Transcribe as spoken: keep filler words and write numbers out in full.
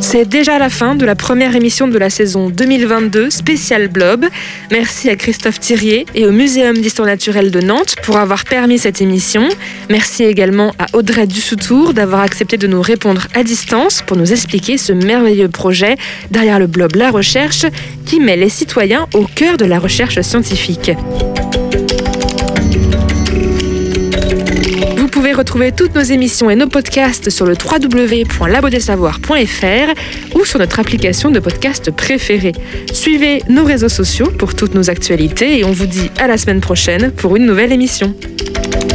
C'est déjà la fin de la première émission de la saison deux mille vingt-deux spéciale Blob. Merci à Christophe Thirier et au Muséum d'Histoire Naturelle de Nantes pour avoir permis cette émission. Merci également à Audrey Dussoutour d'avoir accepté de nous répondre à distance pour nous expliquer ce merveilleux projet derrière le Blob La Recherche qui met les citoyens au cœur de la recherche scientifique. Vous pouvez retrouver toutes nos émissions et nos podcasts sur le w w w point labo des savoirs point f r ou sur notre application de podcast préférée. Suivez nos réseaux sociaux pour toutes nos actualités et on vous dit à la semaine prochaine pour une nouvelle émission.